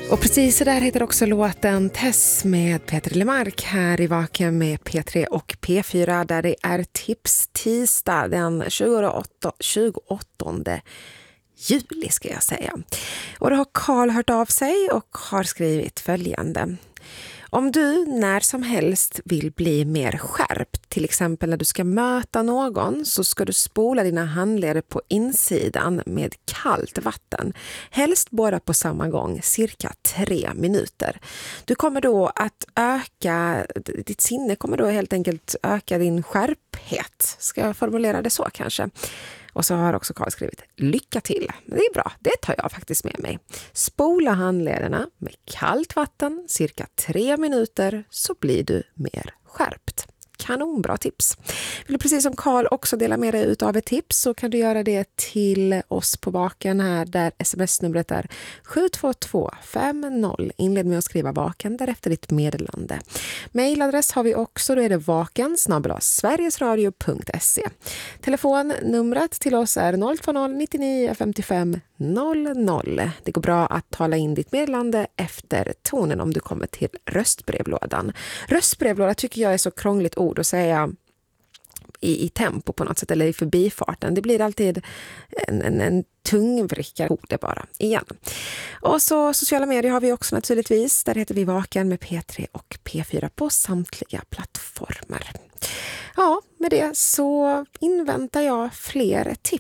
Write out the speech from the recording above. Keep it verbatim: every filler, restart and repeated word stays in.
Och precis så där heter också låten Tess med Peter Lemark här i Vaken med P tre och P fyra, där det är tips tisdag den tjugoåttonde juli ska jag säga. Och då har Karl hört av sig och har skrivit följande. Om du när som helst vill bli mer skärpt, till exempel när du ska möta någon, så ska du spola dina handleder på insidan med kallt vatten. Helst båda på samma gång, cirka tre minuter. Du kommer då att öka, ditt sinne kommer då helt enkelt öka din skärphet. Ska jag formulera det så kanske? Och så har också Karl skrivit, lycka till. Det är bra, det tar jag faktiskt med mig. Spola handlederna med kallt vatten, cirka tre minuter, så blir du mer skärpt. Kanonbra tips. Vill du precis som Karl också dela med dig av ett tips, så kan du göra det till oss på Vaken här, där sms-numret är sju två två fem noll. Inled med att skriva Vaken, därefter ditt meddelande. Mailadress har vi också, då är det vaken snabel-a sverigesradio punkt se. Telefonnumret till oss är noll två noll nittionio femtiofem noll noll. Det går bra att tala in ditt meddelande efter tonen om du kommer till röstbrevlådan. Röstbrevlåda tycker jag är så krångligt ord att säga i, i tempo på något sätt, eller i förbifarten. Det blir alltid en, en, en tungvrickare ord bara, igen. Och så sociala medier har vi också naturligtvis. Där heter vi Vaken med P tre och P fyra på samtliga plattformar. Ja, med det så inväntar jag fler tips